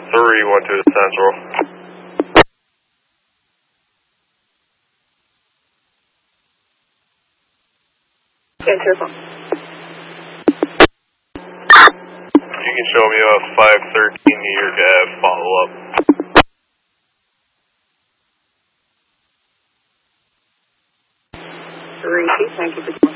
312 Central. Answer phone. You can show me a 513 New York Ave follow-up. 3, thank you for